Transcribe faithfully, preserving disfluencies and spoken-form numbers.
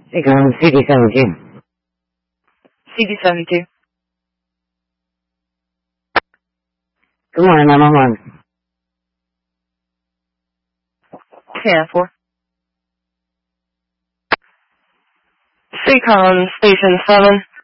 Seacon C D seventy-two. C D seventy-two. Good morning, nine one one. ten four. Seacon Station seven.